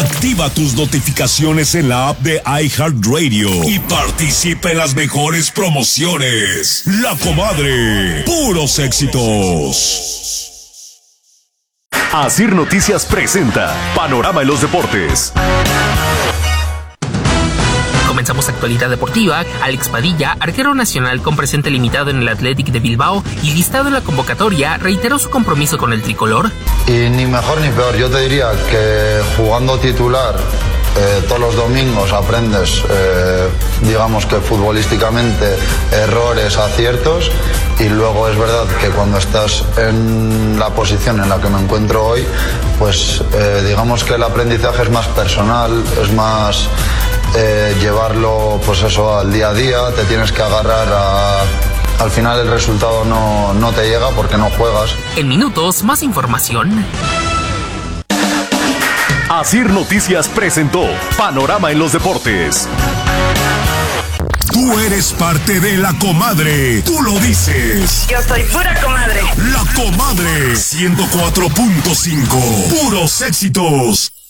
Activa tus notificaciones en la app de iHeartRadio y participa en las mejores promociones. La Comadre, puros éxitos. Asir Noticias presenta Panorama en los Deportes. Comenzamos actualidad deportiva. Alex Padilla, arquero nacional con presente limitado en el Athletic de Bilbao y listado en la convocatoria, reiteró su compromiso con el tricolor. Y ni mejor ni peor, yo te diría que jugando titular todos los domingos aprendes, digamos que futbolísticamente, errores, aciertos, y luego es verdad que cuando estás en la posición en la que me encuentro hoy, pues digamos que el aprendizaje es más personal, es más llevarlo pues eso al día a día, te tienes que agarrar al final el resultado no te llega porque no juegas. En minutos, más información. Asir Noticias presentó Panorama en los Deportes. Tú eres parte de La Comadre. Tú lo dices. Yo soy pura comadre. La Comadre 104.5. Puros éxitos.